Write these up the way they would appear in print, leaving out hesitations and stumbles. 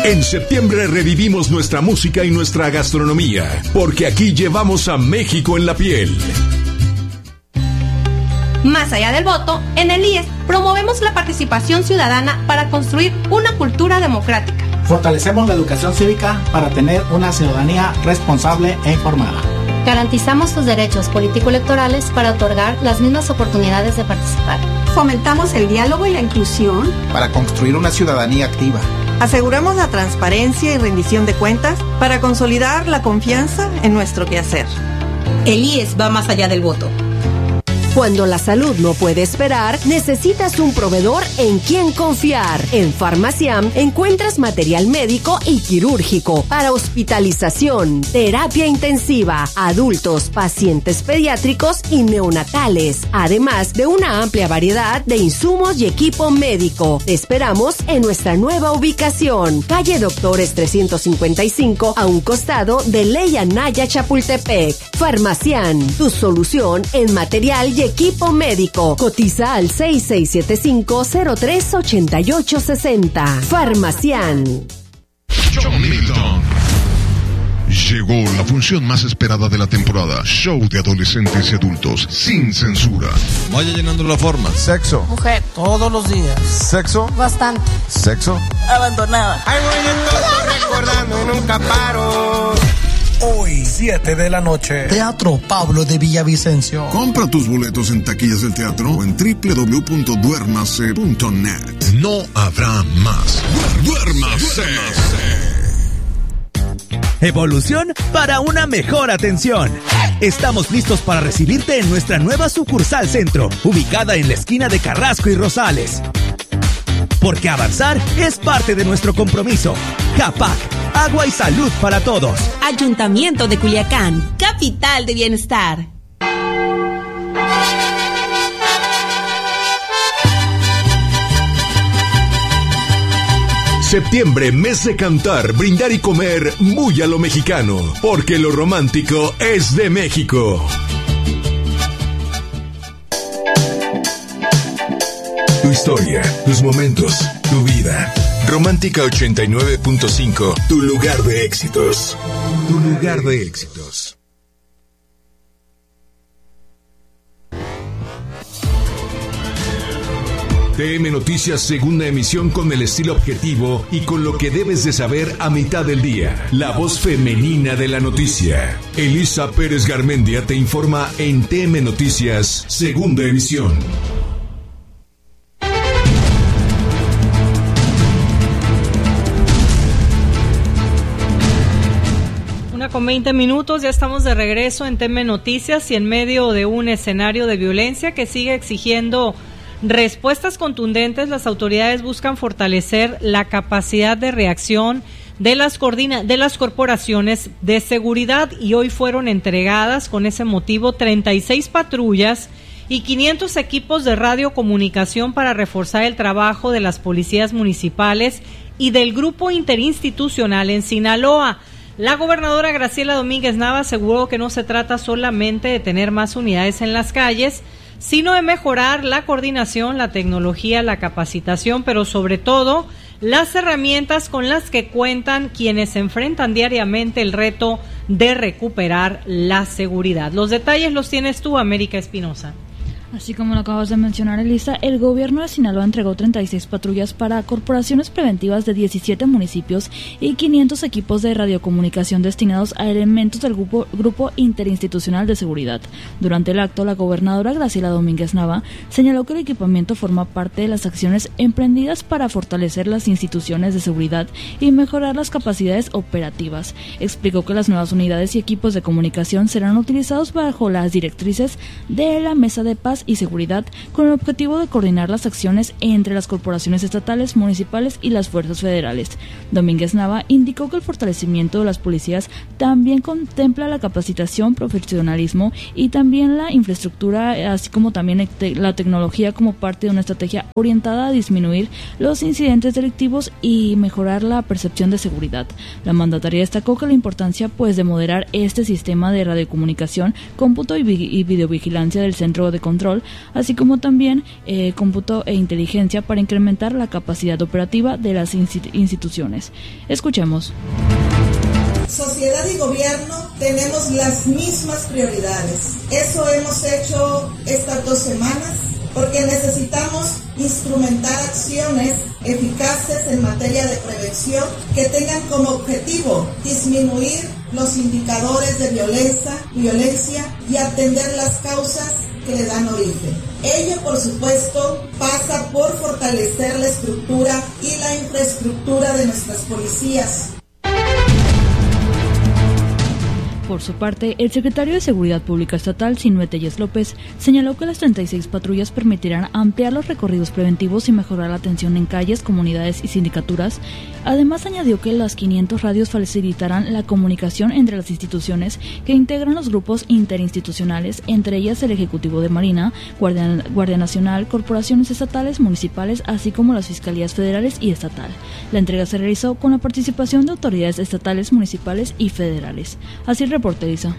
En septiembre revivimos nuestra música y nuestra gastronomía, porque aquí llevamos a México en la piel. Más allá del voto, en el IES promovemos la participación ciudadana para construir una cultura democrática. Fortalecemos la educación cívica para tener una ciudadanía responsable e informada. Garantizamos tus derechos político-electorales para otorgar las mismas oportunidades de participar. Fomentamos el diálogo y la inclusión para construir una ciudadanía activa. Aseguramos la transparencia y rendición de cuentas para consolidar la confianza en nuestro quehacer. El IES va más allá del voto. Cuando la salud no puede esperar, necesitas un proveedor en quien confiar. En Farmaciam encuentras material médico y quirúrgico para hospitalización, terapia intensiva, adultos, pacientes pediátricos y neonatales, además de una amplia variedad de insumos y equipo médico. Te esperamos en nuestra nueva ubicación, calle Doctores 355, a un costado de Ley Anaya Chapultepec. Farmaciam, tu solución en material y equipo médico. Cotiza al 6675-038860. Farmaciam. John Milton. Llegó la función más esperada de la temporada. Show de adolescentes y adultos sin censura. Vaya llenando la forma. Sexo. Mujer. Todos los días. Sexo. Bastante. Sexo. Abandonada. Ay, voy en todo recordando y nunca paro. Hoy, 7 de la noche, Teatro Pablo de Villavicencio. Compra tus boletos en taquillas del teatro o en www.duermase.net. No habrá más. ¡Duérmase! Evolución para una mejor atención. Estamos listos para recibirte en nuestra nueva sucursal centro, ubicada en la esquina de Carrasco y Rosales. Porque avanzar es parte de nuestro compromiso. CAPAC, agua y salud para todos. Ayuntamiento de Culiacán, capital de bienestar. Septiembre, mes de cantar, brindar y comer muy a lo mexicano, porque lo romántico es de México. Tu historia, tus momentos, tu vida. Romántica 89.5, tu lugar de éxitos. Tu lugar de éxitos. TM Noticias, segunda emisión, con el estilo objetivo y con lo que debes de saber a mitad del día. La voz femenina de la noticia. Elisa Pérez Garmendia te informa en TM Noticias, segunda emisión. Con 20 minutos ya estamos de regreso en TM Noticias, y en medio de un escenario de violencia que sigue exigiendo respuestas contundentes, las autoridades buscan fortalecer la capacidad de reacción de las corporaciones de seguridad, y hoy fueron entregadas con ese motivo 36 patrullas y 500 equipos de radiocomunicación para reforzar el trabajo de las policías municipales y del grupo interinstitucional en Sinaloa. La gobernadora Graciela Domínguez Nava aseguró que no se trata solamente de tener más unidades en las calles, sino de mejorar la coordinación, la tecnología, la capacitación, pero sobre todo las herramientas con las que cuentan quienes enfrentan diariamente el reto de recuperar la seguridad. Los detalles los tienes tú, América Espinosa. Así como lo acabas de mencionar, Elisa, el gobierno de Sinaloa entregó 36 patrullas para corporaciones preventivas de 17 municipios y 500 equipos de radiocomunicación destinados a elementos del grupo interinstitucional de seguridad. Durante el acto, la gobernadora Graciela Domínguez Nava señaló que el equipamiento forma parte de las acciones emprendidas para fortalecer las instituciones de seguridad y mejorar las capacidades operativas. Explicó que las nuevas unidades y equipos de comunicación serán utilizados bajo las directrices de la Mesa de Paz y Seguridad, con el objetivo de coordinar las acciones entre las corporaciones estatales, municipales y las fuerzas federales. Domínguez Nava indicó que el fortalecimiento de las policías también contempla la capacitación, profesionalismo y también la infraestructura, así como también la tecnología, como parte de una estrategia orientada a disminuir los incidentes delictivos y mejorar la percepción de seguridad. La mandataria destacó que la importancia de moderar este sistema de radiocomunicación, cómputo y videovigilancia del Centro de Control control, así como también cómputo e inteligencia para incrementar la capacidad operativa de las instituciones. Escuchemos. Sociedad y gobierno tenemos las mismas prioridades. Eso hemos hecho estas 2 semanas porque necesitamos instrumentar acciones eficaces en materia de prevención que tengan como objetivo disminuir los indicadores de violencia y atender las causas que le dan origen. Ello, por supuesto, pasa por fortalecer la estructura y la infraestructura de nuestras policías. Por su parte, el secretario de Seguridad Pública Estatal, Sinué Tellez López, señaló que las 36 patrullas permitirán ampliar los recorridos preventivos y mejorar la atención en calles, comunidades y sindicaturas. Además, añadió que las 500 radios facilitarán la comunicación entre las instituciones que integran los grupos interinstitucionales, entre ellas el Ejecutivo de Marina, Guardia Nacional, corporaciones estatales, municipales, así como las fiscalías federales y estatal. La entrega se realizó con la participación de autoridades estatales, municipales y federales. Así reporta Elisa.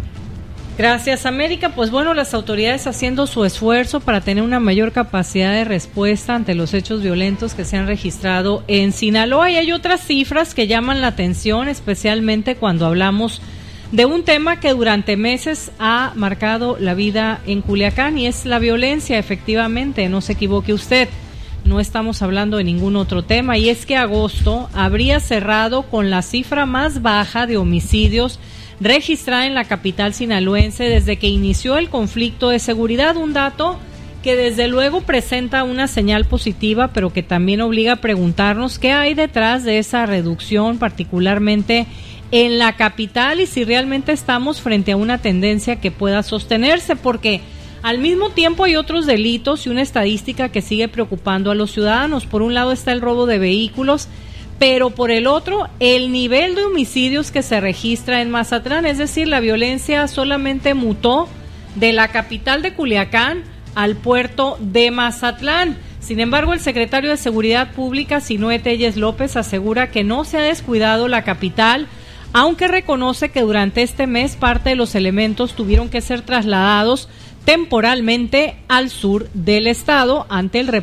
Gracias, América. Pues bueno, las autoridades haciendo su esfuerzo para tener una mayor capacidad de respuesta ante los hechos violentos que se han registrado en Sinaloa. Y hay otras cifras que llaman la atención, especialmente cuando hablamos de un tema que durante meses ha marcado la vida en Culiacán, y es la violencia. Efectivamente, no se equivoque usted, no estamos hablando de ningún otro tema, y es que agosto habría cerrado con la cifra más baja de homicidios registrada en la capital sinaloense desde que inició el conflicto de seguridad, un dato que desde luego presenta una señal positiva, pero que también obliga a preguntarnos qué hay detrás de esa reducción, particularmente en la capital, y si realmente estamos frente a una tendencia que pueda sostenerse, porque al mismo tiempo hay otros delitos y una estadística que sigue preocupando a los ciudadanos. Por un lado está el robo de vehículos, pero por el otro, el nivel de homicidios que se registra en Mazatlán, es decir, la violencia solamente mutó de la capital de Culiacán al puerto de Mazatlán. Sin embargo, el secretario de Seguridad Pública, Sinué Tellez López, asegura que no se ha descuidado la capital, aunque reconoce que durante este mes parte de los elementos tuvieron que ser trasladados temporalmente al sur del estado ante el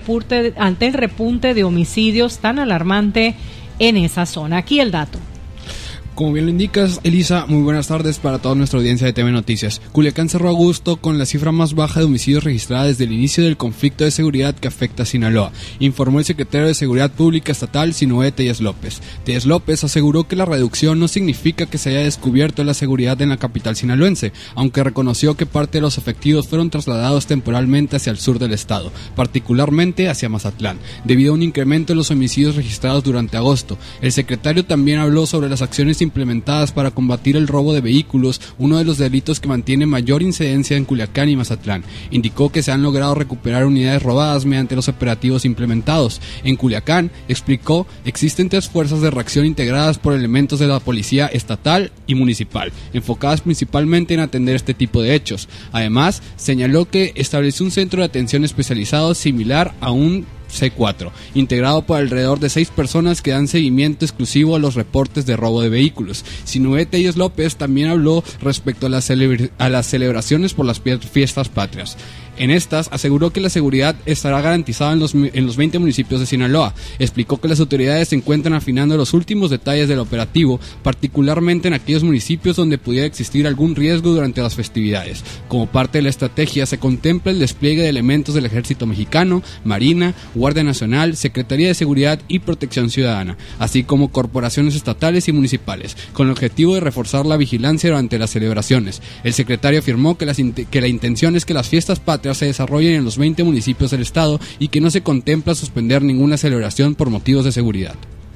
repunte de homicidios tan alarmante en esa zona. Aquí el dato. Como bien lo indicas, Elisa, muy buenas tardes para toda nuestra audiencia de TV Noticias. Culiacán cerró agosto con la cifra más baja de homicidios registrada desde el inicio del conflicto de seguridad que afecta a Sinaloa, informó el secretario de Seguridad Pública Estatal, Sinué Tellez López. Tellez López aseguró que la reducción no significa que se haya descubierto la seguridad en la capital sinaloense, aunque reconoció que parte de los efectivos fueron trasladados temporalmente hacia el sur del estado, particularmente hacia Mazatlán, debido a un incremento en los homicidios registrados durante agosto. El secretario también habló sobre las acciones implementadas para combatir el robo de vehículos, uno de los delitos que mantiene mayor incidencia en Culiacán y Mazatlán. Indicó que se han logrado recuperar unidades robadas mediante los operativos implementados. En Culiacán, explicó, existen 3 fuerzas de reacción integradas por elementos de la policía estatal y municipal, enfocadas principalmente en atender este tipo de hechos. Además, señaló que estableció un centro de atención especializado similar a un C4, integrado por alrededor de 6 personas que dan seguimiento exclusivo a los reportes de robo de vehículos. Sinué Tellez López también habló respecto a las celebraciones por las fiestas patrias. En estas, aseguró que la seguridad estará garantizada en los 20 municipios de Sinaloa. Explicó que las autoridades se encuentran afinando los últimos detalles del operativo, particularmente en aquellos municipios donde pudiera existir algún riesgo durante las festividades. Como parte de la estrategia, se contempla el despliegue de elementos del Ejército Mexicano, Marina, Guardia Nacional, Secretaría de Seguridad y Protección Ciudadana, así como corporaciones estatales y municipales, con el objetivo de reforzar la vigilancia durante las celebraciones. El secretario afirmó que la intención es que las fiestas patrias se desarrollen en los 20 municipios del estado y que no se contempla suspender ninguna celebración por motivos de seguridad.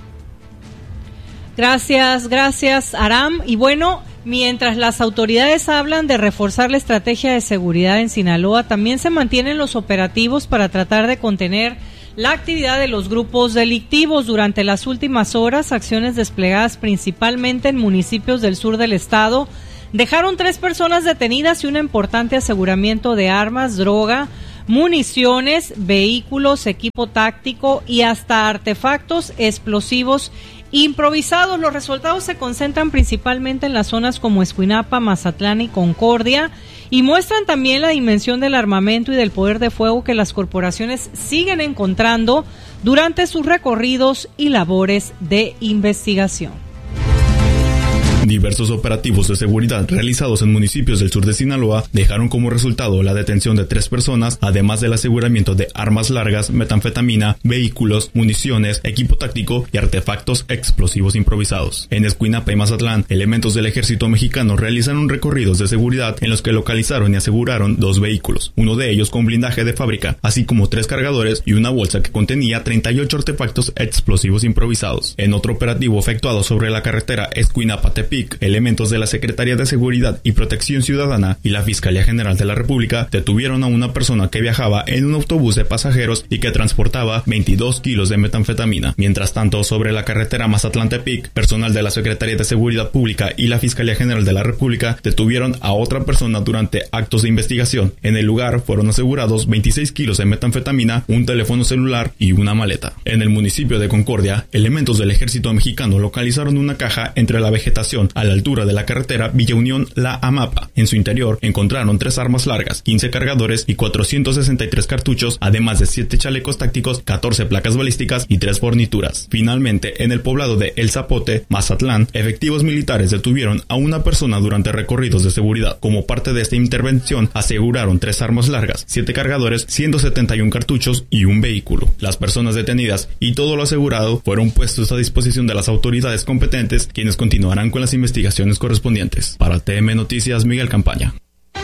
Gracias, Aram. Y bueno, mientras las autoridades hablan de reforzar la estrategia de seguridad en Sinaloa, también se mantienen los operativos para tratar de contener la actividad de los grupos delictivos. Durante las últimas horas, acciones desplegadas principalmente en municipios del sur del estado dejaron 3 personas detenidas y un importante aseguramiento de armas, droga, municiones, vehículos, equipo táctico y hasta artefactos explosivos improvisados. Los resultados se concentran principalmente en las zonas como Escuinapa, Mazatlán y Concordia y muestran también la dimensión del armamento y del poder de fuego que las corporaciones siguen encontrando durante sus recorridos y labores de investigación. Diversos operativos de seguridad realizados en municipios del sur de Sinaloa dejaron como resultado la detención de 3 personas, además del aseguramiento de armas largas, metanfetamina, vehículos, municiones, equipo táctico y artefactos explosivos improvisados. En Escuinapa y Mazatlán, elementos del ejército mexicano realizaron recorridos de seguridad en los que localizaron y aseguraron 2 vehículos, uno de ellos con blindaje de fábrica, así como 3 cargadores y una bolsa que contenía 38 artefactos explosivos improvisados. En otro operativo efectuado sobre la carretera Escuinapa-Tepic, elementos de la Secretaría de Seguridad y Protección Ciudadana y la Fiscalía General de la República detuvieron a una persona que viajaba en un autobús de pasajeros y que transportaba 22 kilos de metanfetamina. Mientras tanto, sobre la carretera Mazatlán-Tepic, personal de la Secretaría de Seguridad Pública y la Fiscalía General de la República detuvieron a otra persona durante actos de investigación. En el lugar fueron asegurados 26 kilos de metanfetamina, un teléfono celular y una maleta. En el municipio de Concordia, elementos del ejército mexicano localizaron una caja entre la vegetación a la altura de la carretera Villa Unión La Amapa. En su interior encontraron 3 armas largas, 15 cargadores y 463 cartuchos, además de 7 chalecos tácticos, 14 placas balísticas y 3 fornituras. Finalmente, en el poblado de El Zapote, Mazatlán, efectivos militares detuvieron a una persona durante recorridos de seguridad. Como parte de esta intervención, aseguraron 3 armas largas, 7 cargadores, 171 cartuchos y un vehículo. Las personas detenidas y todo lo asegurado fueron puestos a disposición de las autoridades competentes, quienes continuarán con las investigaciones correspondientes. Para TM Noticias, Miguel Campaña.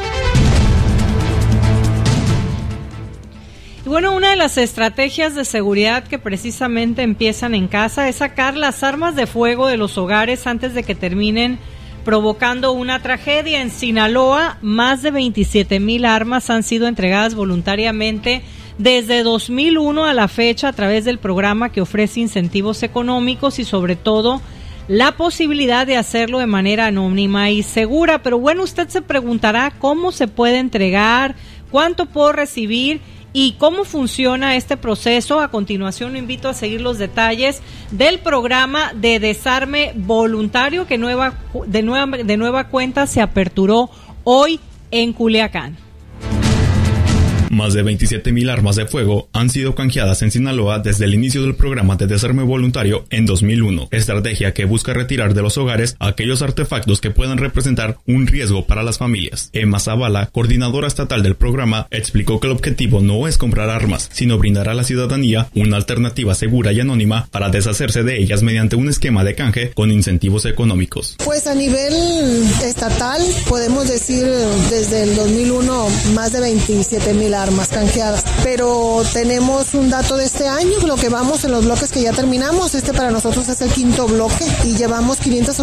Y bueno, una de las estrategias de seguridad que precisamente empiezan en casa es sacar las armas de fuego de los hogares antes de que terminen provocando una tragedia. En Sinaloa, más de 27,000 armas han sido entregadas voluntariamente desde 2001 a la fecha a través del programa que ofrece incentivos económicos y sobre todo la posibilidad de hacerlo de manera anónima y segura. Pero bueno, usted se preguntará cómo se puede entregar, cuánto puedo recibir y cómo funciona este proceso. A continuación lo invito a seguir los detalles del programa de desarme voluntario que de nueva cuenta se aperturó hoy en Culiacán. Más de 27,000 armas de fuego han sido canjeadas en Sinaloa desde el inicio del programa de desarme voluntario en 2001, estrategia que busca retirar de los hogares aquellos artefactos que puedan representar un riesgo para las familias. Emma Zavala, coordinadora estatal del programa, explicó que el objetivo no es comprar armas, sino brindar a la ciudadanía una alternativa segura y anónima para deshacerse de ellas mediante un esquema de canje con incentivos económicos. Pues a nivel estatal podemos decir desde el 2001 más de 27,000 armas canjeadas, pero tenemos un dato de este año, lo que vamos en los bloques que ya terminamos. Este para nosotros es el 5º bloque y llevamos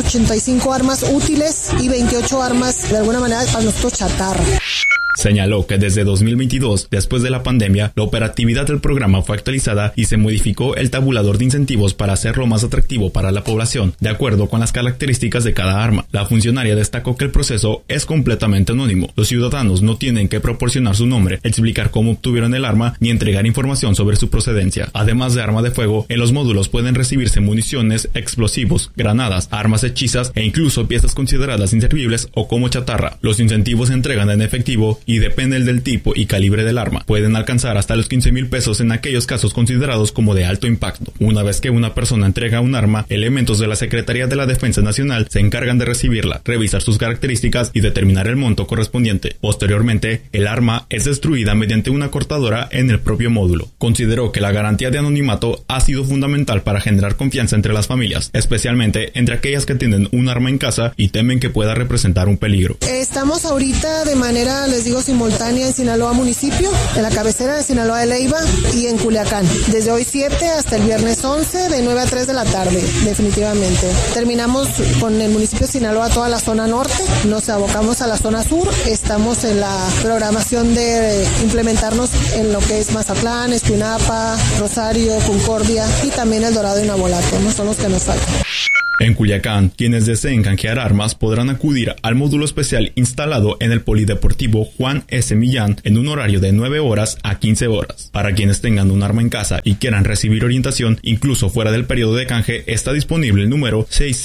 585 armas útiles y 28 armas de alguna manera para nosotros chatarra. Señaló que desde 2022, después de la pandemia, la operatividad del programa fue actualizada y se modificó el tabulador de incentivos para hacerlo más atractivo para la población, de acuerdo con las características de cada arma. La funcionaria destacó que el proceso es completamente anónimo. Los ciudadanos no tienen que proporcionar su nombre, explicar cómo obtuvieron el arma, ni entregar información sobre su procedencia. Además de arma de fuego, en los módulos pueden recibirse municiones, explosivos, granadas, armas hechizas e incluso piezas consideradas inservibles o como chatarra. Los incentivos se entregan en efectivo y dependen del tipo y calibre del arma. Pueden alcanzar hasta los 15,000 pesos en aquellos casos considerados como de alto impacto. Una vez que una persona entrega un arma, elementos de la Secretaría de la Defensa Nacional se encargan de recibirla, revisar sus características y determinar el monto correspondiente. Posteriormente, el arma es destruida mediante una cortadora en el propio módulo. Consideró que la garantía de anonimato ha sido fundamental para generar confianza entre las familias, especialmente entre aquellas que tienen un arma en casa y temen que pueda representar un peligro. Estamos ahorita de manera, les digo, simultánea en Sinaloa municipio, en la cabecera de Sinaloa de Leiva y en Culiacán. Desde hoy 7 hasta el viernes 11 de 9 a 3 de la tarde, definitivamente. Terminamos con el municipio de Sinaloa toda la zona norte, nos abocamos a la zona sur, estamos en la programación de implementarnos en lo que es Mazatlán, Escuinapa, Rosario, Concordia y también El Dorado y Navolato, no son los que nos faltan. En Culiacán, quienes deseen canjear armas podrán acudir al módulo especial instalado en el Polideportivo Juan S. Millán en un horario de 9 horas a 15 horas. Para quienes tengan un arma en casa y quieran recibir orientación, incluso fuera del periodo de canje, está disponible el número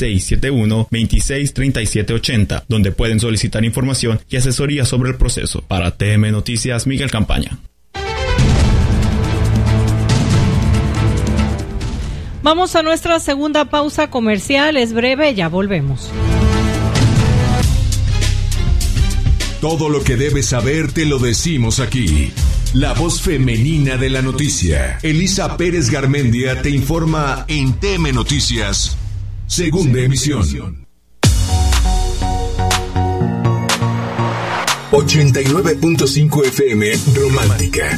6671-263780, donde pueden solicitar información y asesoría sobre el proceso. Para TM Noticias, Miguel Campaña. Vamos a nuestra segunda pausa comercial, es breve, ya volvemos. Todo lo que debes saber te lo decimos aquí. La voz femenina de la noticia. Elisa Pérez Garmendia te informa en TM Noticias, segunda emisión. 89.5 FM Romántica,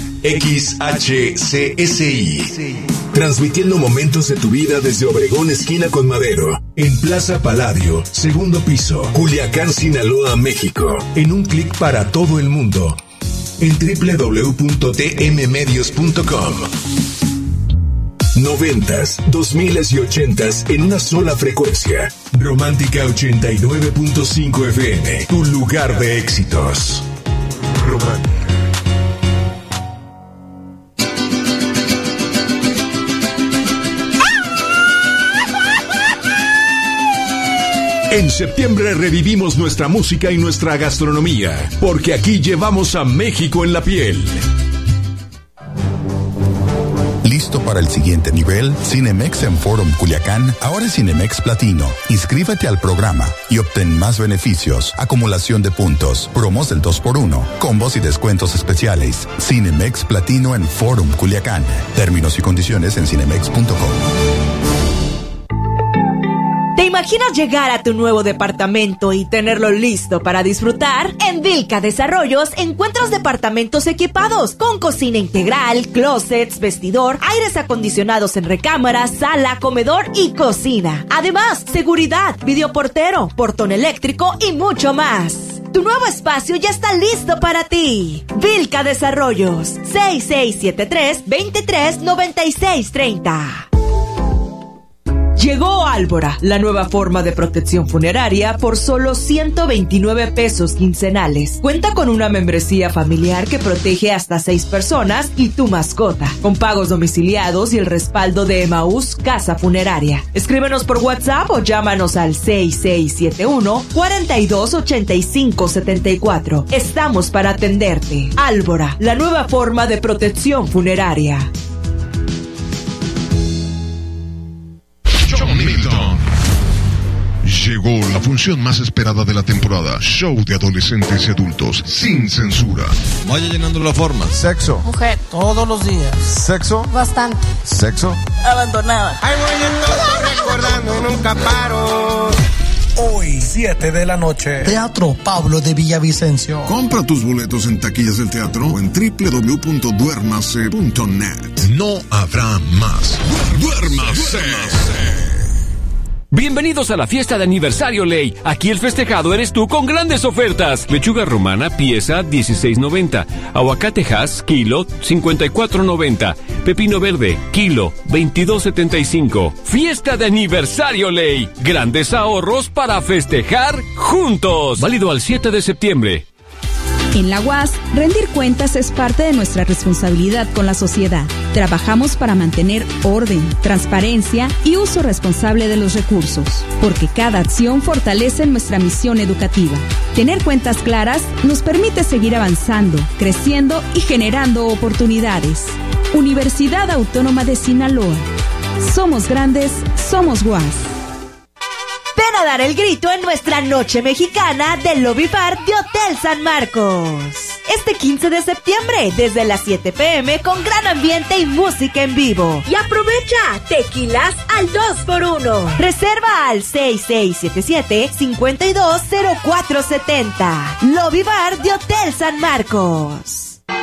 XHCSI. Transmitiendo momentos de tu vida desde Obregón, esquina con Madero, en Plaza Palladio, segundo piso, Culiacán, Sinaloa, México. En un clic para todo el mundo, en www.tmmedios.com. 90s, 2000s y 80s en una sola frecuencia. Romántica 89.5 FM, tu lugar de éxitos. Romántica. En septiembre revivimos nuestra música y nuestra gastronomía, porque aquí llevamos a México en la piel. ¿Listo para el siguiente nivel? Cinemex en Forum Culiacán ahora es Cinemex Platino. Inscríbete al programa y obtén más beneficios, acumulación de puntos, promos del 2x1, combos y descuentos especiales. Cinemex Platino en Forum Culiacán. Términos y condiciones en cinemex.com. ¿Te imaginas llegar a tu nuevo departamento y tenerlo listo para disfrutar? En Vilca Desarrollos encuentras departamentos equipados con cocina integral, closets, vestidor, aires acondicionados en recámara, sala, comedor y cocina. Además, seguridad, videoportero, portón eléctrico y mucho más. Tu nuevo espacio ya está listo para ti. Vilca Desarrollos, 6673-239630. Llegó Álvora, la nueva forma de protección funeraria por solo 129 pesos quincenales. Cuenta con una membresía familiar que protege hasta 6 personas y tu mascota, con pagos domiciliados y el respaldo de Emaús Casa Funeraria. Escríbenos por WhatsApp o llámanos al 6671-428574. Estamos para atenderte. Álvora, la nueva forma de protección funeraria. Llegó la función más esperada de la temporada. Show de adolescentes y adultos sin censura. Vaya llenando la forma. Sexo. Mujer. Todos los días. Sexo. Bastante. Sexo. Abandonada. Ahí voy en todo recordando y nunca paro. Hoy, 7 de la noche. Teatro Pablo de Villavicencio. Compra tus boletos en taquillas del teatro o en www.duermase.net. No habrá más. ¡Duérmase! Bienvenidos a la fiesta de aniversario Ley. Aquí el festejado eres tú con grandes ofertas. Lechuga romana, pieza, $16.90. Aguacatejas, kilo, $54.90. Pepino verde, kilo, $22.75. Fiesta de aniversario Ley. Grandes ahorros para festejar juntos. Válido al 7 de septiembre. En la UAS, rendir cuentas es parte de nuestra responsabilidad con la sociedad. Trabajamos para mantener orden, transparencia y uso responsable de los recursos, porque cada acción fortalece nuestra misión educativa. Tener cuentas claras nos permite seguir avanzando, creciendo y generando oportunidades. Universidad Autónoma de Sinaloa. Somos grandes, somos UAS. Ven a dar el grito en nuestra noche mexicana del Lobby Bar de Hotel San Marcos. Este 15 de septiembre, desde las 7 p.m. con gran ambiente y música en vivo. Y aprovecha, tequilas al 2x1. Reserva al 6677-520470. Lobby Bar de Hotel San Marcos.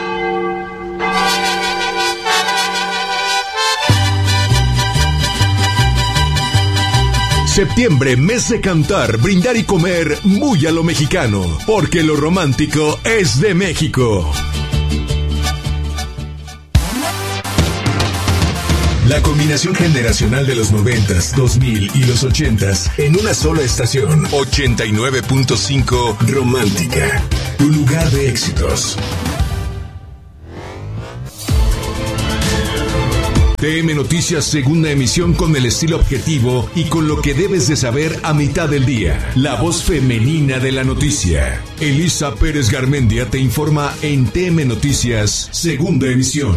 Septiembre, mes de cantar, brindar y comer muy a lo mexicano, porque lo romántico es de México. La combinación generacional de los 90s, 2000 y los 80s en una sola estación. 89.5 Romántica, tu lugar de éxitos. TM Noticias, segunda emisión, con el estilo objetivo y con lo que debes de saber a mitad del día. La voz femenina de la noticia. Elisa Pérez Garmendia te informa en TM Noticias, segunda emisión.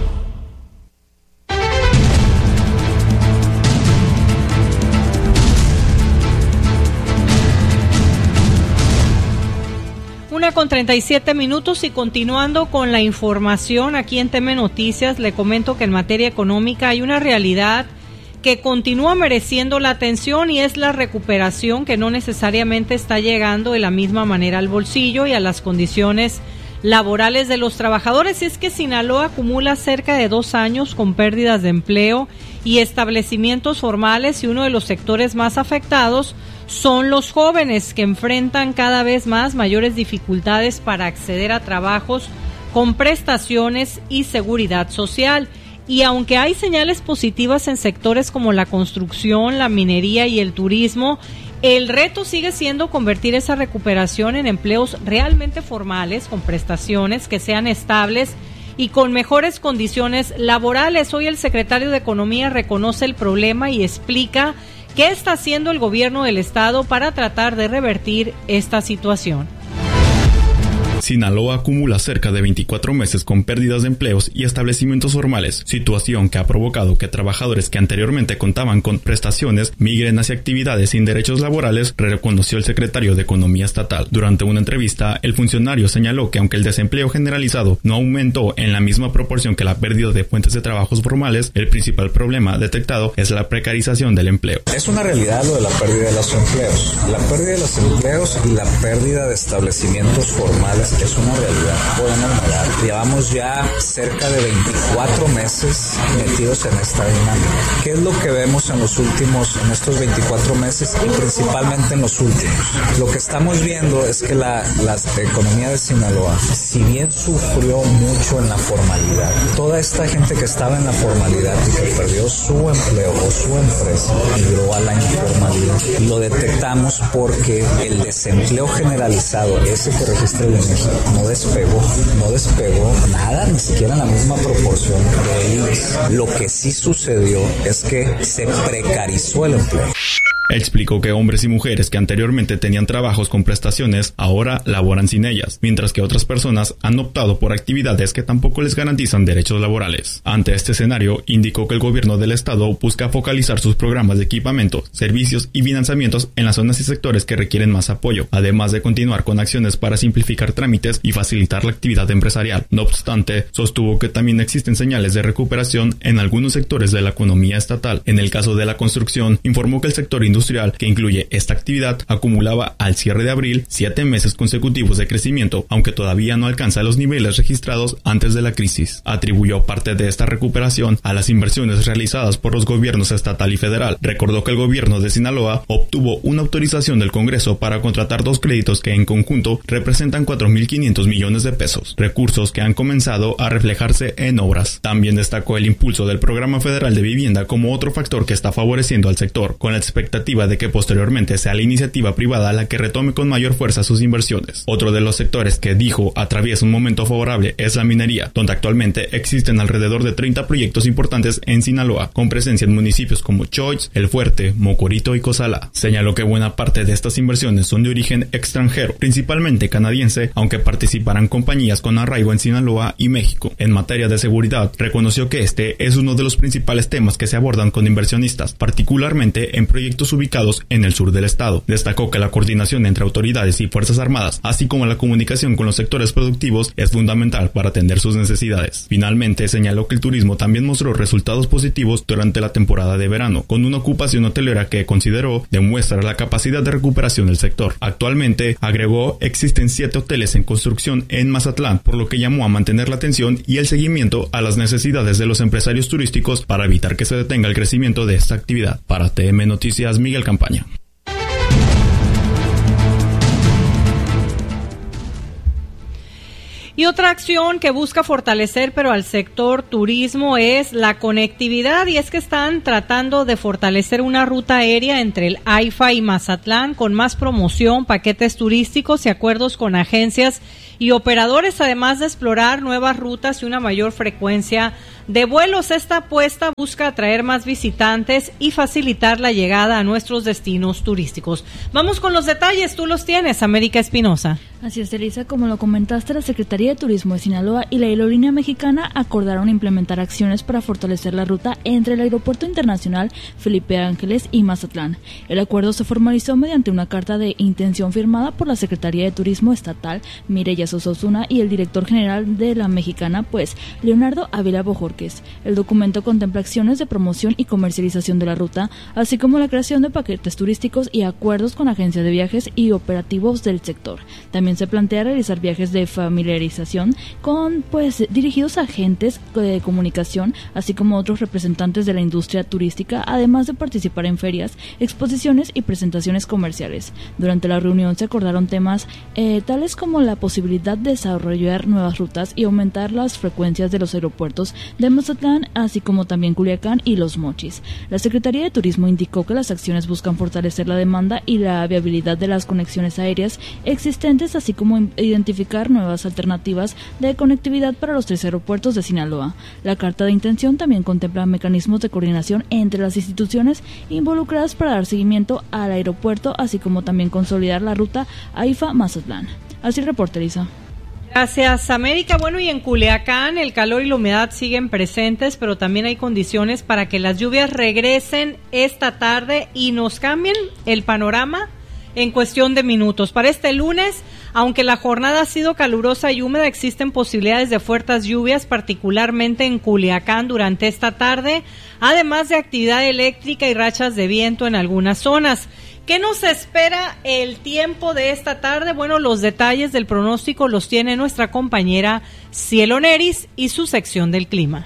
Con 37 minutos y continuando con la información aquí en TM Noticias, le comento que en materia económica hay una realidad que continúa mereciendo la atención y es la recuperación que no necesariamente está llegando de la misma manera al bolsillo y a las condiciones laborales de los trabajadores. Y es que Sinaloa acumula cerca de 2 años con pérdidas de empleo y establecimientos formales, y uno de los sectores más afectados son los jóvenes, que enfrentan cada vez más mayores dificultades para acceder a trabajos con prestaciones y seguridad social. Y aunque hay señales positivas en sectores como la construcción, la minería y el turismo, el reto sigue siendo convertir esa recuperación en empleos realmente formales, con prestaciones que sean estables y con mejores condiciones laborales. Hoy el secretario de Economía reconoce el problema y explica qué está haciendo el gobierno del estado para tratar de revertir esta situación. Sinaloa acumula cerca de 24 meses con pérdidas de empleos y establecimientos formales, situación que ha provocado que trabajadores que anteriormente contaban con prestaciones migren hacia actividades sin derechos laborales, reconoció el secretario de Economía estatal. Durante una entrevista, el funcionario señaló que aunque el desempleo generalizado no aumentó en la misma proporción que la pérdida de fuentes de trabajos formales, el principal problema detectado es la precarización del empleo. Es una realidad lo de la pérdida de los empleos. La pérdida de los empleos y la pérdida de establecimientos formales es una realidad. Podemos negar. Llevamos ya cerca de 24 meses metidos en esta dinámica. ¿Qué es lo que vemos en estos 24 meses y principalmente en los últimos? Lo que estamos viendo es que la economía de Sinaloa, si bien sufrió mucho en la formalidad, toda esta gente que estaba en la formalidad y que perdió su empleo o su empresa migró a la informalidad. Lo detectamos porque el desempleo generalizado, ese que registra el INEGI, no despegó nada, ni siquiera en la misma proporción de ellos. Lo que sí sucedió es que se precarizó el empleo. Explicó que hombres y mujeres que anteriormente tenían trabajos con prestaciones ahora laboran sin ellas, mientras que otras personas han optado por actividades que tampoco les garantizan derechos laborales. Ante este escenario, indicó que el gobierno del estado busca focalizar sus programas de equipamiento, servicios y financiamientos en las zonas y sectores que requieren más apoyo, además de continuar con acciones para simplificar trámites y facilitar la actividad empresarial. No obstante, sostuvo que también existen señales de recuperación en algunos sectores de la economía estatal. En el caso de la construcción, informó que el sector industrial, que incluye esta actividad, acumulaba al cierre de abril 7 meses consecutivos de crecimiento, aunque todavía no alcanza los niveles registrados antes de la crisis. Atribuyó parte de esta recuperación a las inversiones realizadas por los gobiernos estatal y federal. Recordó que el gobierno de Sinaloa obtuvo una autorización del Congreso para contratar 2 créditos que en conjunto representan 4.500 millones de pesos, recursos que han comenzado a reflejarse en obras. También destacó el impulso del Programa Federal de Vivienda como otro factor que está favoreciendo al sector, con la expectativa de que posteriormente sea la iniciativa privada la que retome con mayor fuerza sus inversiones. Otro de los sectores que dijo atraviesa un momento favorable es la minería, donde actualmente existen alrededor de 30 proyectos importantes en Sinaloa, con presencia en municipios como Choix, El Fuerte, Mocorito y Cozalá. Señaló que buena parte de estas inversiones son de origen extranjero, principalmente canadiense, aunque participarán compañías con arraigo en Sinaloa y México. En materia de seguridad, reconoció que este es uno de los principales temas que se abordan con inversionistas, particularmente en proyectos ubicados en el sur del estado. Destacó que la coordinación entre autoridades y fuerzas armadas, así como la comunicación con los sectores productivos, es fundamental para atender sus necesidades. Finalmente, señaló que el turismo también mostró resultados positivos durante la temporada de verano, con una ocupación hotelera que consideró demuestra la capacidad de recuperación del sector. Actualmente, agregó, existen 7 hoteles en construcción en Mazatlán, por lo que llamó a mantener la atención y el seguimiento a las necesidades de los empresarios turísticos para evitar que se detenga el crecimiento de esta actividad. Para TM Noticias, Miguel Campaña. Y otra acción que busca fortalecer pero al sector turismo es la conectividad, y es que están tratando de fortalecer una ruta aérea entre el AIFA y Mazatlán con más promoción, paquetes turísticos y acuerdos con agencias y operadores, además de explorar nuevas rutas y una mayor frecuencia de vuelos. Esta apuesta busca atraer más visitantes y facilitar la llegada a nuestros destinos turísticos. Vamos con los detalles, tú los tienes, América Espinosa. Así es, Elisa, como lo comentaste, la Secretaría de Turismo de Sinaloa y la Aerolínea Mexicana acordaron implementar acciones para fortalecer la ruta entre el Aeropuerto Internacional Felipe Ángeles y Mazatlán. El acuerdo se formalizó mediante una carta de intención firmada por la Secretaría de Turismo Estatal, Mireya Sosa Osuna, y el director general de la Mexicana, Leonardo Ávila Bojorquez. El documento contempla acciones de promoción y comercialización de la ruta, así como la creación de paquetes turísticos y acuerdos con agencias de viajes y operativos del sector. También se plantea realizar viajes de familiarización con dirigidos a agentes de comunicación, así como otros representantes de la industria turística, además de participar en ferias, exposiciones y presentaciones comerciales. Durante la reunión se acordaron temas tales como la posibilidad de desarrollar nuevas rutas y aumentar las frecuencias de los aeropuertos de Mazatlán, así como también Culiacán y Los Mochis. La Secretaría de Turismo indicó que las acciones buscan fortalecer la demanda y la viabilidad de las conexiones aéreas existentes, así como identificar nuevas alternativas de conectividad para los 3 aeropuertos de Sinaloa. La carta de intención también contempla mecanismos de coordinación entre las instituciones involucradas para dar seguimiento al aeropuerto, así como también consolidar la ruta AIFA-Mazatlán. Así el reporte, Elisa. Gracias, América. Bueno, y en Culiacán el calor y la humedad siguen presentes, pero también hay condiciones para que las lluvias regresen esta tarde y nos cambien el panorama en cuestión de minutos. Para este lunes, aunque la jornada ha sido calurosa y húmeda, existen posibilidades de fuertes lluvias, particularmente en Culiacán durante esta tarde, además de actividad eléctrica y rachas de viento en algunas zonas. ¿Qué nos espera el tiempo de esta tarde? Bueno, los detalles del pronóstico los tiene nuestra compañera Cielo Neris y su sección del clima.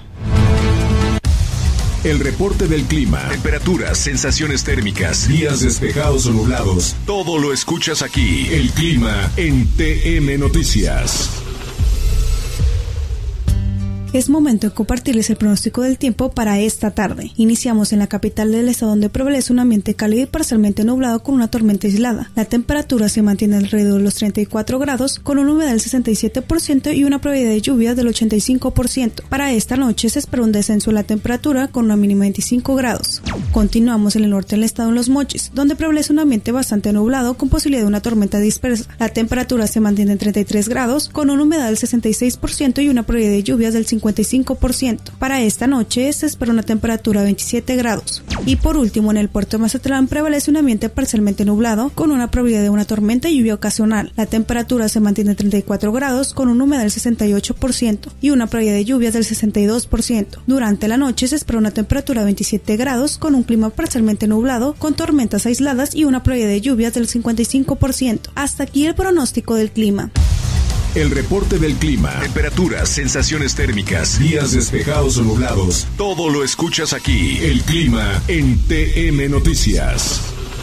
El reporte del clima, temperaturas, sensaciones térmicas, días despejados o nublados, todo lo escuchas aquí. El clima en TM Noticias. Es momento de compartirles el pronóstico del tiempo para esta tarde. Iniciamos en la capital del estado, donde prevalece un ambiente cálido y parcialmente nublado con una tormenta aislada. La temperatura se mantiene alrededor de los 34 grados, con una humedad del 67% y una probabilidad de lluvia del 85%. Para esta noche se espera un descenso en la temperatura con una mínima de 25 grados. Continuamos en el norte del estado, en Los Mochis, donde prevalece un ambiente bastante nublado con posibilidad de una tormenta dispersa. La temperatura se mantiene en 33 grados, con una humedad del 66% y una probabilidad de lluvias del 55%. Para esta noche se espera una temperatura de 27 grados. Y por último, en el puerto de Mazatlán prevalece un ambiente parcialmente nublado con una probabilidad de una tormenta y lluvia ocasional. La temperatura se mantiene en 34 grados con una humedad del 68% y una probabilidad de lluvias del 62%. Durante la noche se espera una temperatura de 27 grados con un clima parcialmente nublado con tormentas aisladas y una probabilidad de lluvias del 55%. Hasta aquí el pronóstico del clima. El reporte del clima, temperaturas, sensaciones térmicas, días despejados o nublados, todo lo escuchas aquí. El clima en TM Noticias.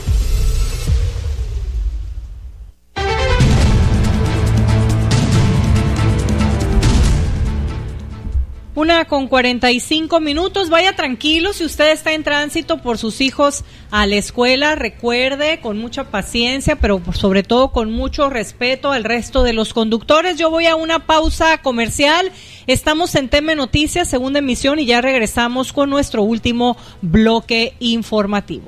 Una con 45 minutos. Vaya tranquilo si usted está en tránsito por sus hijos a la escuela. Recuerde, con mucha paciencia, pero sobre todo con mucho respeto al resto de los conductores. Yo voy a una pausa comercial. Estamos en TM Noticias, segunda emisión, y ya regresamos con nuestro último bloque informativo.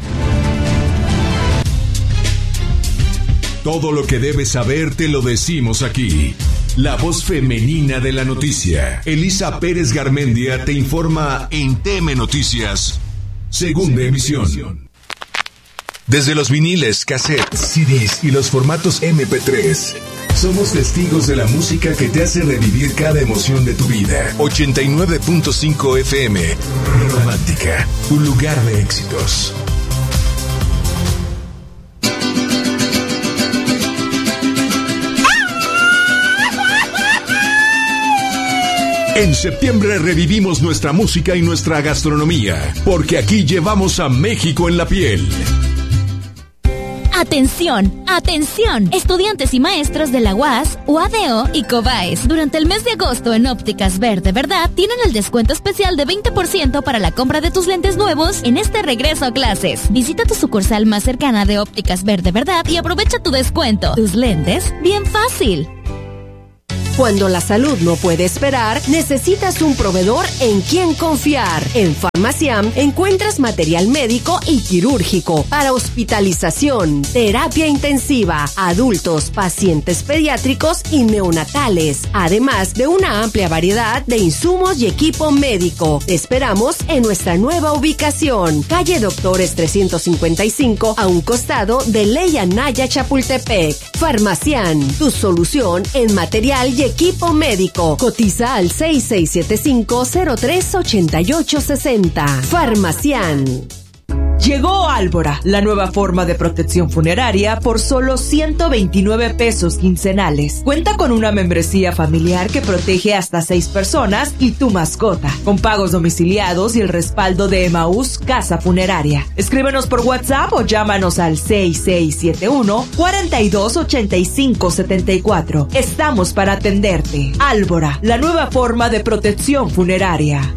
Todo lo que debes saber te lo decimos aquí. La voz femenina de la noticia. Elisa Pérez Garmendia te informa en TM Noticias, segunda emisión. Desde los viniles, cassettes, CDs y los formatos MP3, somos testigos de la música que te hace revivir cada emoción de tu vida. 89.5 FM, Romántica, un lugar de éxitos. En septiembre revivimos nuestra música y nuestra gastronomía, porque aquí llevamos a México en la piel. ¡Atención! ¡Atención! Estudiantes y maestros de la UAS, UADO y COBAES. Durante el mes de agosto en Ópticas Verde Verdad tienen el descuento especial de 20% para la compra de tus lentes nuevos en este regreso a clases. Visita tu sucursal más cercana de Ópticas Verde Verdad y aprovecha tu descuento. Tus lentes, bien fácil. Cuando la salud no puede esperar, necesitas un proveedor en quien confiar. En Farmaciam encuentras material médico y quirúrgico para hospitalización, terapia intensiva, adultos, pacientes pediátricos y neonatales, además de una amplia variedad de insumos y equipo médico. Te esperamos en nuestra nueva ubicación, calle Doctores 355, a un costado de Ley Anaya Chapultepec. Farmaciam, tu solución en material y equipo médico. Cotiza al 6675-038860. Farmaciam. Llegó Álvora, la nueva forma de protección funeraria por solo 129 pesos quincenales. Cuenta con una membresía familiar que protege hasta 6 personas y tu mascota, con pagos domiciliados y el respaldo de Emaús Casa Funeraria. Escríbenos por WhatsApp o llámanos al 6671-428574. Estamos para atenderte. Álvora, la nueva forma de protección funeraria.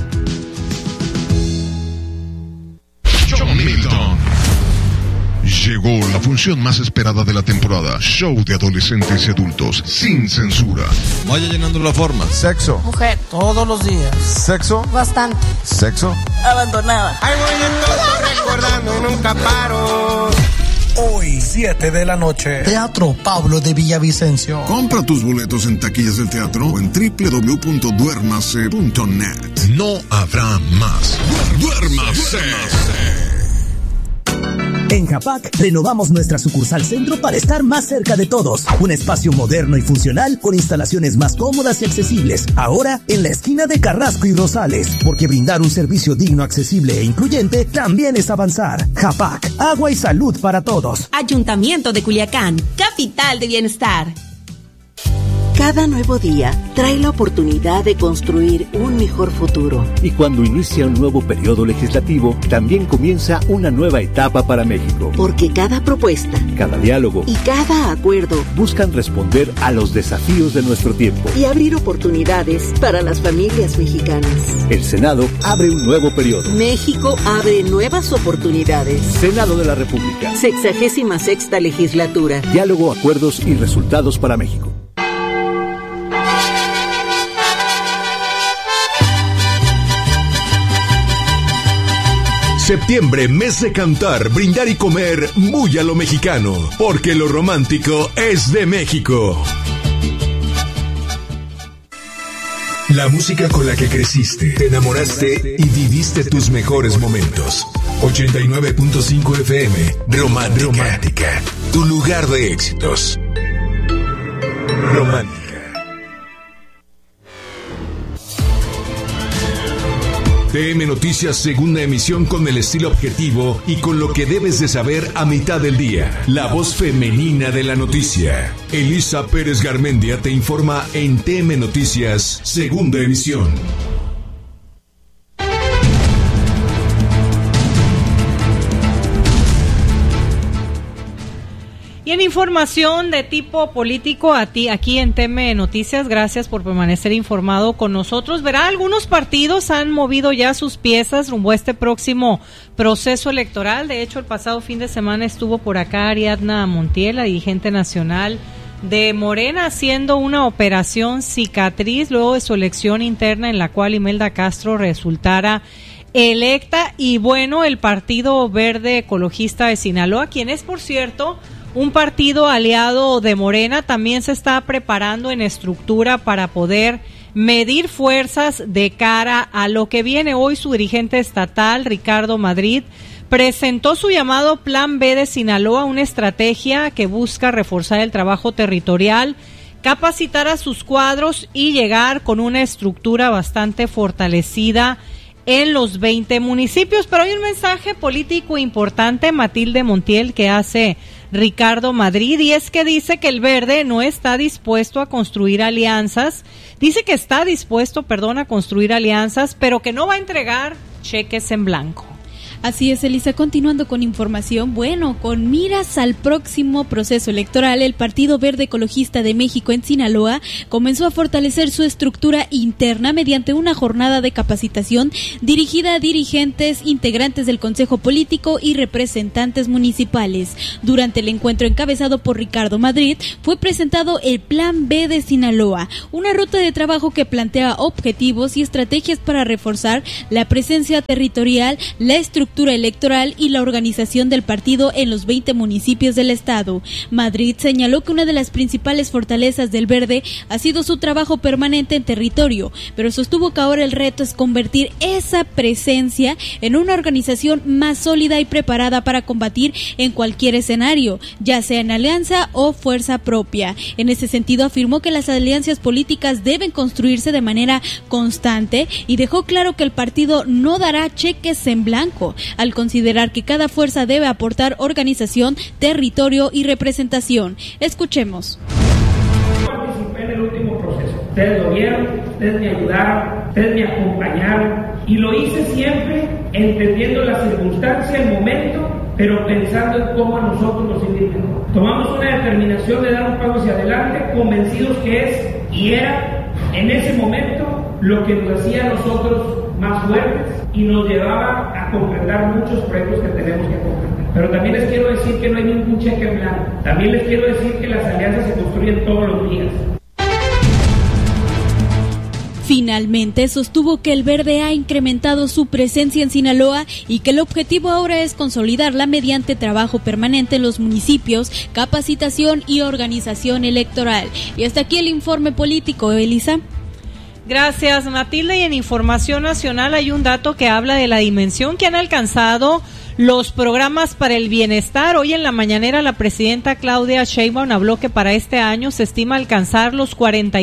Llegó la función más esperada de la temporada. Show de adolescentes y adultos sin censura. Vaya llenando la forma. Sexo. Mujer. Todos los días. Sexo. Bastante. Sexo. Abandonada. Ahí voy en todo recordando y nunca paro. Hoy, 7 de la noche. Teatro Pablo de Villavicencio. Compra tus boletos en taquillas del teatro o en www.duermase.net. No habrá más. ¡Duérmase! En Japac renovamos nuestra sucursal centro para estar más cerca de todos. Un espacio moderno y funcional con instalaciones más cómodas y accesibles. Ahora en la esquina de Carrasco y Rosales. Porque brindar un servicio digno, accesible e incluyente también es avanzar. Japac, agua y salud para todos. Ayuntamiento de Culiacán, capital de bienestar. Cada nuevo día trae la oportunidad de construir un mejor futuro. Y cuando inicia un nuevo periodo legislativo, también comienza una nueva etapa para México. Porque cada propuesta, cada diálogo y cada acuerdo buscan responder a los desafíos de nuestro tiempo y abrir oportunidades para las familias mexicanas. El Senado abre un nuevo periodo. México abre nuevas oportunidades. Senado de la República. 66ª legislatura. Diálogo, acuerdos y resultados para México. Septiembre, mes de cantar, brindar y comer muy a lo mexicano, porque lo romántico es de México. La música con la que creciste, te enamoraste y viviste tus mejores momentos. 89.5 FM, Romántica, tu lugar de éxitos. Romántica. TM Noticias, segunda emisión con el estilo objetivo y con lo que debes de saber a mitad del día. La voz femenina de la noticia. Elisa Pérez Garmendia te informa en TM Noticias, segunda emisión. Y en información de tipo político, aquí en TM Noticias, gracias por permanecer informado con nosotros. Verá, algunos partidos han movido ya sus piezas rumbo a este próximo proceso electoral. De hecho, el pasado fin de semana estuvo por acá Ariadna Montiel, la dirigente nacional de Morena, haciendo una operación cicatriz luego de su elección interna en la cual Imelda Castro resultara electa. Y bueno, el Partido Verde Ecologista de Sinaloa, quien es, por cierto, un partido aliado de Morena, también se está preparando en estructura para poder medir fuerzas de cara a lo que viene. Hoy su dirigente estatal, Ricardo Madrid, presentó su llamado Plan B de Sinaloa, una estrategia que busca reforzar el trabajo territorial, capacitar a sus cuadros y llegar con una estructura bastante fortalecida en los 20 municipios. Pero hay un mensaje político importante, Matilde Montiel, que hace Ricardo Madrid, y es que dice que el Verde no está dispuesto a construir alianzas, dice que está dispuesto, a construir alianzas, pero que no va a entregar cheques en blanco. Así es, Elisa, continuando con información, con miras al próximo proceso electoral, el Partido Verde Ecologista de México en Sinaloa comenzó a fortalecer su estructura interna mediante una jornada de capacitación dirigida a dirigentes, integrantes del Consejo Político y representantes municipales. Durante el encuentro encabezado por Ricardo Madrid, fue presentado el Plan B de Sinaloa, una ruta de trabajo que plantea objetivos y estrategias para reforzar la presencia territorial, la estructura electoral y la organización del partido en los 20 municipios del estado. Madrid señaló que una de las principales fortalezas del Verde ha sido su trabajo permanente en territorio, pero sostuvo que ahora el reto es convertir esa presencia en una organización más sólida y preparada para combatir en cualquier escenario, ya sea en alianza o fuerza propia. En ese sentido, afirmó que las alianzas políticas deben construirse de manera constante y dejó claro que el partido no dará cheques en blanco, al considerar que cada fuerza debe aportar organización, territorio y representación. Escuchemos. Participé en el último proceso. Ustedes lo vieron, ustedes me ayudaron, ustedes me acompañaron y lo hice siempre entendiendo la circunstancia, el momento, pero pensando en cómo a nosotros nos iba mejor. Tomamos una determinación de dar un paso hacia adelante, convencidos que es y era en ese momento lo que nos hacía a nosotros más fuertes y nos llevaba a completar muchos proyectos que tenemos que completar. Pero también les quiero decir que no hay ningún cheque en blanco. También les quiero decir que las alianzas se construyen todos los días. Finalmente, sostuvo que el Verde ha incrementado su presencia en Sinaloa y que el objetivo ahora es consolidarla mediante trabajo permanente en los municipios, capacitación y organización electoral. Y hasta aquí el informe político, Elisa. Gracias, Matilde. Y en Información Nacional hay un dato que habla de la dimensión que han alcanzado los programas para el bienestar. Hoy en la mañanera la presidenta Claudia Sheinbaum habló que para este año se estima alcanzar los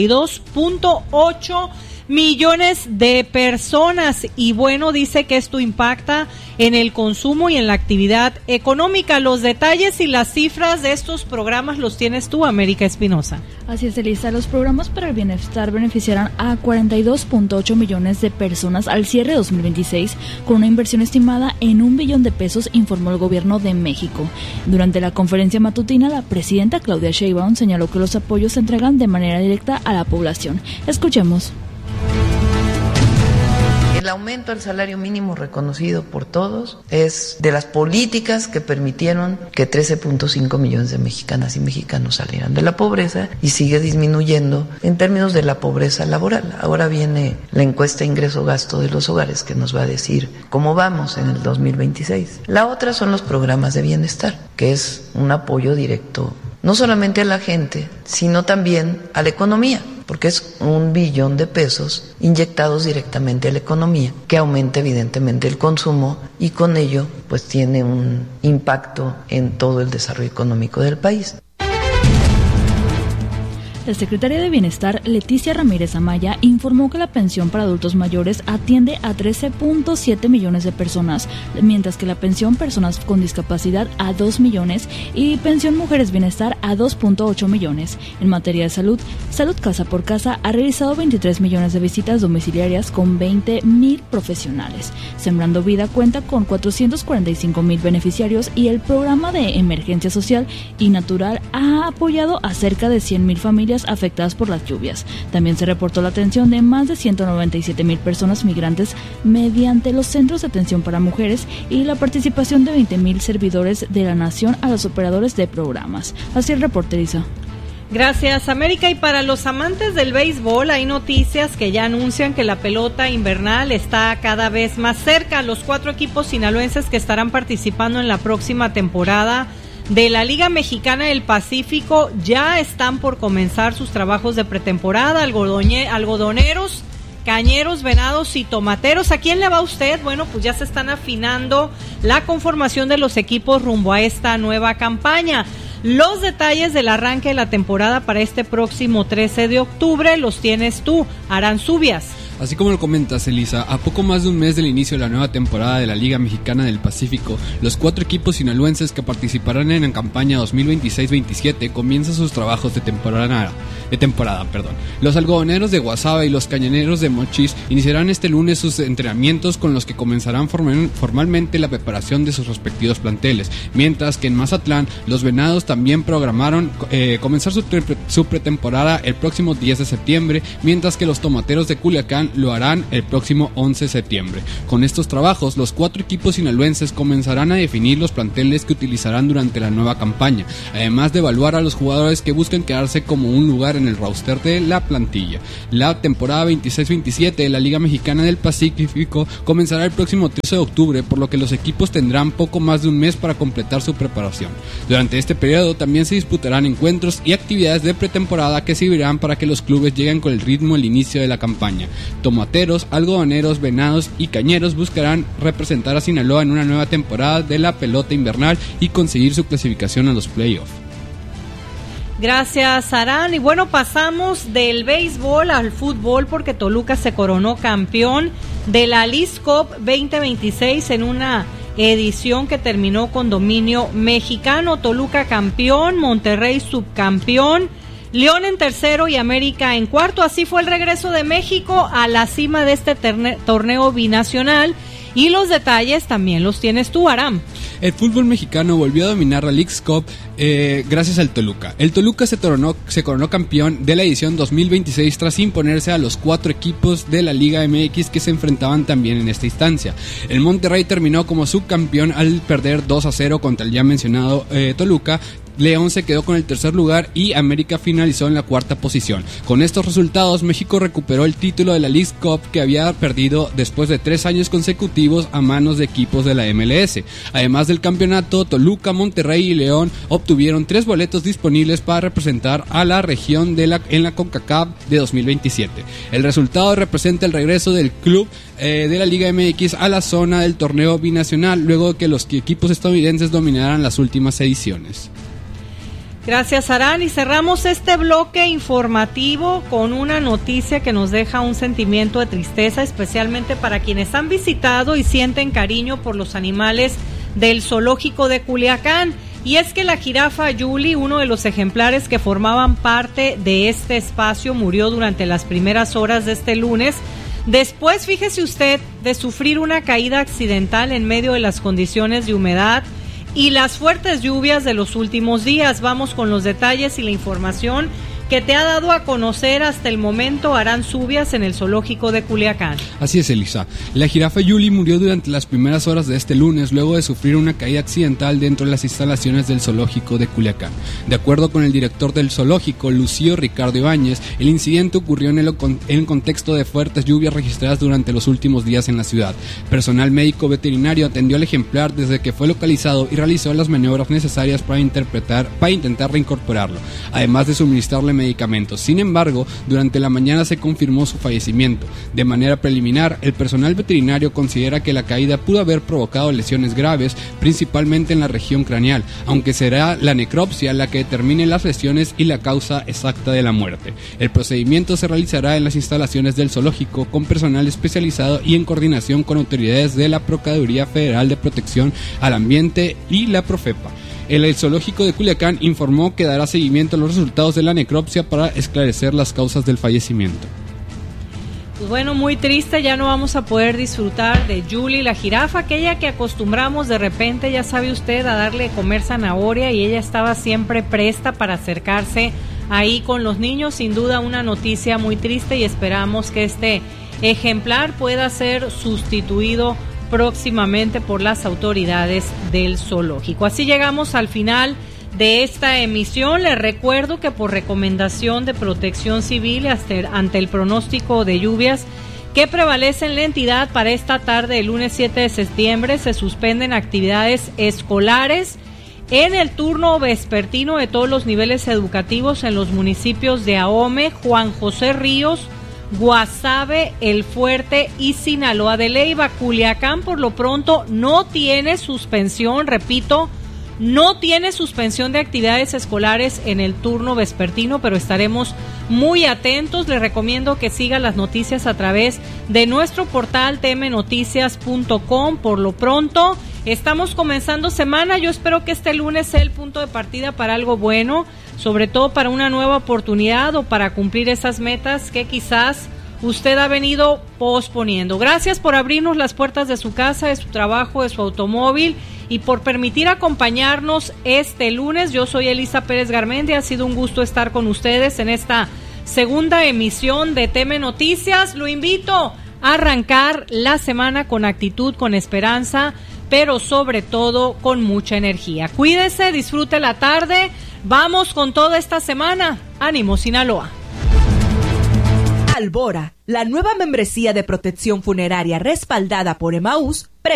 42.8 millones de personas y dice que esto impacta en el consumo y en la actividad económica. Los detalles y las cifras de estos programas los tienes tú, América Espinosa. Así es, Elisa. Los programas para el bienestar beneficiarán a 42.8 millones de personas al cierre de 2026, con una inversión estimada en $1 billón, informó el gobierno de México. Durante la conferencia matutina, la presidenta Claudia Sheinbaum señaló que los apoyos se entregan de manera directa a la población. Escuchemos. El aumento del salario mínimo reconocido por todos es de las políticas que permitieron que 13.5 millones de mexicanas y mexicanos salieran de la pobreza y sigue disminuyendo en términos de la pobreza laboral. Ahora viene la encuesta ingreso-gasto de los hogares que nos va a decir cómo vamos en el 2026. La otra son los programas de bienestar, que es un apoyo directo no solamente a la gente, sino también a la economía, porque es $1 billón inyectados directamente a la economía, que aumenta evidentemente el consumo y con ello pues tiene un impacto en todo el desarrollo económico del país. La secretaria de Bienestar, Leticia Ramírez Amaya, informó que la pensión para adultos mayores atiende a 13.7 millones de personas, mientras que la pensión personas con discapacidad a 2 millones y pensión Mujeres Bienestar a 2.8 millones. En materia de salud, Salud Casa por Casa ha realizado 23 millones de visitas domiciliarias con 20,000 profesionales. Sembrando Vida cuenta con 445,000 beneficiarios y el programa de emergencia social y natural ha apoyado a cerca de 100,000 familias afectadas por las lluvias. También se reportó la atención de más de 197,000 personas migrantes mediante los centros de atención para mujeres y la participación de 20,000 servidores de la nación a los operadores de programas. Así el reporteriza. Gracias, América. Y para los amantes del béisbol, hay noticias que ya anuncian que la pelota invernal está cada vez más cerca. Los 4 equipos sinaloenses que estarán participando en la próxima temporada de la Liga Mexicana del Pacífico ya están por comenzar sus trabajos de pretemporada. Algodoneros, cañeros, venados y tomateros. ¿A quién le va usted? Bueno, pues ya se están afinando la conformación de los equipos rumbo a esta nueva campaña. Los detalles del arranque de la temporada para este próximo 13 de octubre los tienes tú, Aranzubias. Así como lo comentas, Elisa, a poco más de un mes del inicio de la nueva temporada de la Liga Mexicana del Pacífico, los 4 equipos sinaloenses que participarán en la campaña 2026-27 comienzan sus trabajos de temporada. Los algodoneros de Guasave y los cañoneros de Mochis iniciarán este lunes sus entrenamientos, con los que comenzarán formalmente la preparación de sus respectivos planteles, mientras que en Mazatlán los Venados también programaron comenzar su pretemporada el próximo 10 de septiembre, mientras que los Tomateros de Culiacán lo harán el próximo 11 de septiembre. Con estos trabajos, los 4 equipos sinaloenses comenzarán a definir los planteles que utilizarán durante la nueva campaña, además de evaluar a los jugadores que buscan quedarse como un lugar en el roster de la plantilla. La temporada 26-27 de la Liga Mexicana del Pacífico comenzará el próximo 13 de octubre, por lo que los equipos tendrán poco más de un mes para completar su preparación. Durante este periodo también se disputarán encuentros y actividades de pretemporada que servirán para que los clubes lleguen con el ritmo al inicio de la campaña. Tomateros, algodoneros, venados y cañeros buscarán representar a Sinaloa en una nueva temporada de la pelota invernal y conseguir su clasificación a los playoffs. Gracias, Arán. Y bueno, pasamos del béisbol al fútbol, porque Toluca se coronó campeón de la Leagues Cup 2026 en una edición que terminó con dominio mexicano. Toluca campeón, Monterrey subcampeón, León en tercero y América en cuarto. Así fue el regreso de México a la cima de este torneo binacional. Y los detalles también los tienes tú, Aram. El fútbol mexicano volvió a dominar la Leagues Cup gracias al Toluca. El Toluca se coronó campeón de la edición 2026 tras imponerse a los 4 equipos de la Liga MX que se enfrentaban también en esta instancia. El Monterrey terminó como subcampeón al perder 2-0 contra el ya mencionado Toluca. León se quedó con el tercer lugar y América finalizó en la cuarta posición. Con estos resultados, México recuperó el título de la Leagues Cup que había perdido después de 3 años consecutivos a manos de equipos de la MLS. Además del campeonato, Toluca, Monterrey y León obtuvieron 3 boletos disponibles para representar a la región en la CONCACAF de 2027. El resultado representa el regreso del club de la Liga MX a la zona del torneo binacional, luego de que los equipos estadounidenses dominaran las últimas ediciones. Gracias, Arán, y cerramos este bloque informativo con una noticia que nos deja un sentimiento de tristeza, especialmente para quienes han visitado y sienten cariño por los animales del zoológico de Culiacán. Y es que la jirafa Yuli, uno de los ejemplares que formaban parte de este espacio, murió durante las primeras horas de este lunes. Después, fíjese usted, de sufrir una caída accidental en medio de las condiciones de humedad y las fuertes lluvias de los últimos días. Vamos con los detalles y la información que te ha dado a conocer hasta el momento Arán Subias en el zoológico de Culiacán. Así es, Elisa. La jirafa Yuli murió durante las primeras horas de este lunes luego de sufrir una caída accidental dentro de las instalaciones del zoológico de Culiacán. De acuerdo con el director del zoológico, Lucio Ricardo Ibáñez, el incidente ocurrió en el contexto de fuertes lluvias registradas durante los últimos días en la ciudad. Personal médico veterinario atendió al ejemplar desde que fue localizado y realizó las maniobras necesarias para intentar reincorporarlo, además de suministrarle medicamentos. Sin embargo, durante la mañana se confirmó su fallecimiento. De manera preliminar, el personal veterinario considera que la caída pudo haber provocado lesiones graves, principalmente en la región craneal, aunque será la necropsia la que determine las lesiones y la causa exacta de la muerte. El procedimiento se realizará en las instalaciones del zoológico con personal especializado y en coordinación con autoridades de la Procuraduría Federal de Protección al Ambiente y la Profepa. El zoológico de Culiacán informó que dará seguimiento a los resultados de la necropsia para esclarecer las causas del fallecimiento. Pues bueno, muy triste, ya no vamos a poder disfrutar de Yuli, la jirafa, aquella que acostumbramos de repente, ya sabe usted, a darle comer zanahoria, y ella estaba siempre presta para acercarse ahí con los niños. Sin duda una noticia muy triste, y esperamos que este ejemplar pueda ser sustituido próximamente por las autoridades del zoológico. Así llegamos al final de esta emisión. Les recuerdo que por recomendación de Protección Civil ante el pronóstico de lluvias que prevalece en la entidad para esta tarde del lunes 7 de septiembre, se suspenden actividades escolares en el turno vespertino de todos los niveles educativos en los municipios de Ahome, Juan José Ríos, Guasave, El Fuerte y Sinaloa de Leyva. Culiacán por lo pronto no tiene suspensión, repito, no tiene suspensión de actividades escolares en el turno vespertino, pero estaremos muy atentos. Les recomiendo que siga las noticias a través de nuestro portal tmnoticias.com. Por lo pronto, estamos comenzando semana. Yo espero que este lunes sea el punto de partida para algo bueno, sobre todo para una nueva oportunidad o para cumplir esas metas que quizás usted ha venido posponiendo. Gracias por abrirnos las puertas de su casa, de su trabajo, de su automóvil y por permitir acompañarnos este lunes. Yo soy Elisa Pérez Garmendia. Ha sido un gusto estar con ustedes en esta segunda emisión de TM Noticias. Lo invito a arrancar la semana con actitud, con esperanza, pero sobre todo con mucha energía. Cuídese, disfrute la tarde. Vamos con toda esta semana. ¡Ánimo, Sinaloa! Albora, la nueva membresía de protección funeraria respaldada por Emaús,